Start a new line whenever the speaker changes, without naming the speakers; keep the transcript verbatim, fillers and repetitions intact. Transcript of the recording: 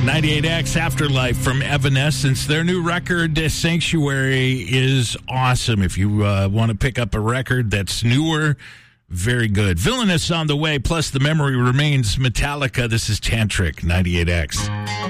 ninety-eight X Afterlife from Evanescence. Their new record, Sanctuary, is awesome. If you uh, want to pick up a record that's newer, very good. Villainous on the way, plus The Memory Remains, Metallica. This is Tantric, ninety-eight X.